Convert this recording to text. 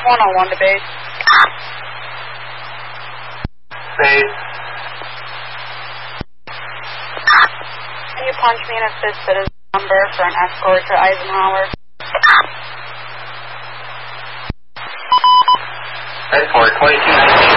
101 to base. Base. Can you punch me and assist citizen number for an escort to Eisenhower? Escort 2219.